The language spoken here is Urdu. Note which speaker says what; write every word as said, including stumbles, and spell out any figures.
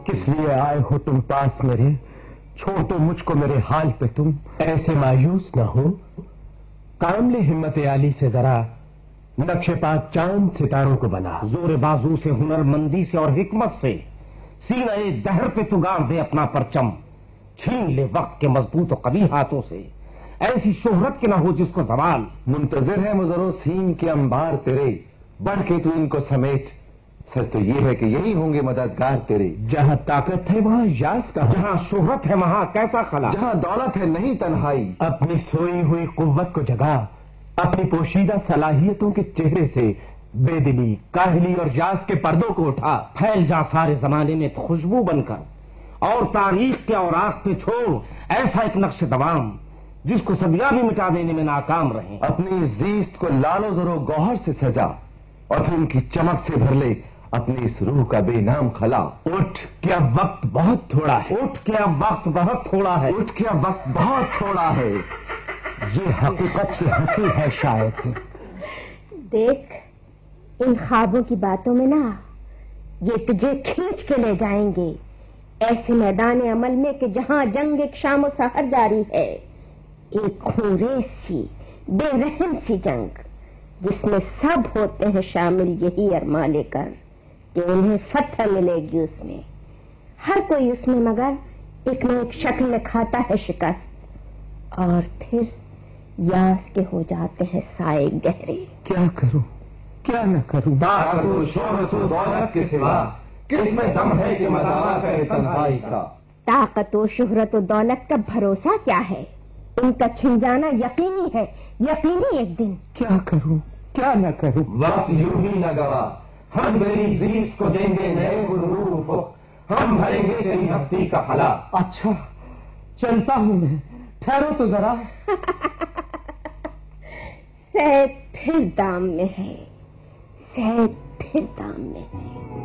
Speaker 1: کس لیے آئے ہو تم پاس میرے؟ چھوڑ دو مجھ کو میرے حال پہ تم. ایسے مایوس نہ ہو، کام لے ہمت عالی سے ذرا، نقش پاک چاند ستاروں کو بنا.
Speaker 2: زور بازو سے، ہنر مندی سے اور حکمت سے سینہ دہر پہ تو گاڑ دے اپنا پرچم. چھین لے وقت کے مضبوط و قوی ہاتھوں سے ایسی شہرت کے نہ ہو جس کو زوال.
Speaker 1: منتظر ہے مزرو سین کے انبار تیرے، بڑھ کے تو ان کو سمیٹ. سچ تو یہ ہے کہ یہی ہوں گے مددگار تیرے. جہاں طاقت ہے وہاں یاس کا،
Speaker 2: جہاں شہرت ہے وہاں کیسا خلا.
Speaker 1: جہاں دولت ہے نہیں تنہائی. اپنی سوئی ہوئی قوت کو جگا، اپنی پوشیدہ صلاحیتوں کے چہرے سے بے دلی، کاہلی اور یاس کے پردوں کو اٹھا.
Speaker 2: پھیل جا سارے زمانے میں خوشبو بن کر، اور تاریخ کے اوراق پہ چھوڑ ایسا ایک نقش دوام جس کو صدیاں بھی مٹا دینے میں ناکام رہیں.
Speaker 1: اپنی زیست کو لال و زر و گوہر سے سجا، اور پھر ان کی چمک سے بھر لے اپنی اس روح کا بے نام خلا. اٹھ کہ اب وقت بہت تھوڑا ہے.
Speaker 2: اٹھ کہ اب وقت بہت تھوڑا ہے.
Speaker 1: اٹھ کہ اب وقت بہت تھوڑا ہے. یہ حقیقت کی ہنسی ہے شاید.
Speaker 3: دیکھ، ان خوابوں کی باتوں میں نا، یہ تجھے کھینچ کے لے جائیں گے ایسے میدان عمل میں کہ جہاں جنگ ایک شام و سحر جاری ہے. ایک خونریز سی، بے رحم سی جنگ جس میں سب ہوتے ہیں شامل یہی ارمان لے کر کہ انہیں فتح ملے گی. اس میں ہر کوئی اس میں مگر ایک نہ ایک شکل میں کھاتا ہے شکست، اور پھر یاس کے ہو جاتے ہیں سائے گہرے.
Speaker 1: کیا کروں کیا نہ کروں؟
Speaker 2: طاقت و شہرت و دولت کے سوا کس میں دم ہے کہ مداوا کرے تنہائی کا.
Speaker 3: طاقت و شہرت و دولت کا بھروسہ کیا ہے؟ ان کا چھن جانا یقینی ہے، یقینی ایک دن.
Speaker 1: کیا کروں کیا نہ کروں؟
Speaker 2: وقت یوں ہی نہ گوا، ہم تیری زیست کو دیں گے نئے غروف، ہم بھریں گے تیری ہستی کا خلا.
Speaker 1: اچھا چلتا ہوں میں، ٹھہرو تو ذرا.
Speaker 3: سید پھر دام میں ہے، سید پھر دام میں ہے.